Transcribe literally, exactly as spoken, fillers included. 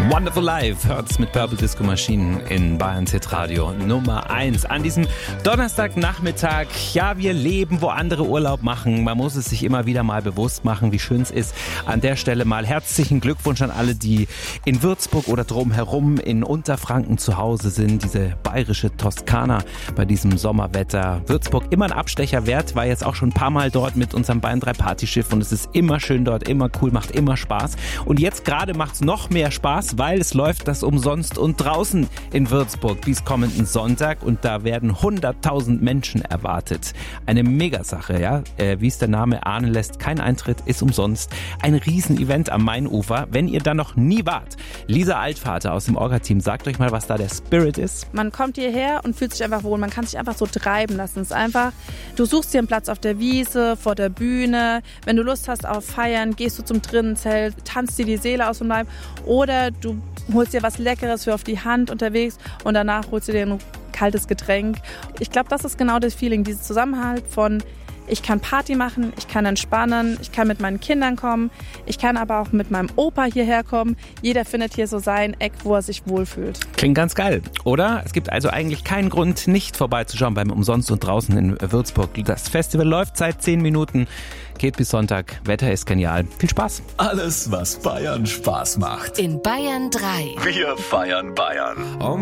Wonderful Life hört's mit Purple Disco Machine in Bayerns Hitradio Nummer eins an diesem Donnerstagnachmittag. Ja, wir leben, wo andere Urlaub machen. Man muss es sich immer wieder mal bewusst machen, wie schön es ist. An der Stelle mal herzlichen Glückwunsch an alle, die in Würzburg oder drumherum in Unterfranken zu Hause sind. Diese bayerische Toskana bei diesem Sommerwetter. Würzburg immer ein Abstecher wert, war jetzt auch schon ein paar Mal dort mit unserem Bayern drei Partyschiff und es ist immer schön dort, immer cool, macht immer Spaß. Und jetzt gerade macht's noch mehr Spaß, weil es läuft das umsonst und draußen in Würzburg bis kommenden Sonntag und da werden hunderttausend Menschen erwartet. Eine Megasache, ja, äh, wie es der Name ahnen lässt, kein Eintritt ist umsonst. Ein Riesenevent am Mainufer, wenn ihr da noch nie wart. Lisa Altvater aus dem Orga-Team, sagt euch mal, was da der Spirit ist. Man kommt hierher und fühlt sich einfach wohl, man kann sich einfach so treiben lassen. Es ist einfach, du suchst dir einen Platz auf der Wiese, vor der Bühne, wenn du Lust hast auf Feiern, gehst du zum Drinnenzelt, tanzt dir die Seele aus dem Leib oder du holst dir was Leckeres für auf die Hand unterwegs und danach holst du dir ein kaltes Getränk. Ich glaube, das ist genau das Feeling, dieses Zusammenhalt von ich kann Party machen, ich kann entspannen, ich kann mit meinen Kindern kommen, ich kann aber auch mit meinem Opa hierher kommen. Jeder findet hier so sein Eck, wo er sich wohlfühlt. Klingt ganz geil, oder? Es gibt also eigentlich keinen Grund, nicht vorbeizuschauen beim Umsonst und draußen in Würzburg. Das Festival läuft seit zehn Minuten, geht bis Sonntag. Wetter ist genial. Viel Spaß. Alles, was Bayern Spaß macht. In Bayern drei. Wir feiern Bayern.